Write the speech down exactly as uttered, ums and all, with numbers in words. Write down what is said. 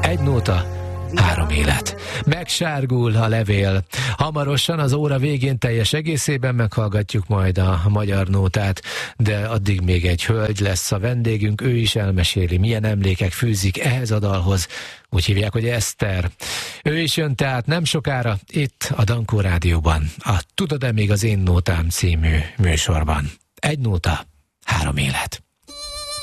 Egy nóta, három élet. Megsárgul a levél. Hamarosan az óra végén teljes egészében meghallgatjuk majd a magyar nótát, de addig még egy hölgy lesz a vendégünk, ő is elmeséli, milyen emlékek fűzik ehhez a dalhoz. Úgy hívják, hogy Eszter. Ő is jön tehát nem sokára itt a Dankó Rádióban, a Tudod-e még az én nótám című műsorban. Egy nóta, három élet.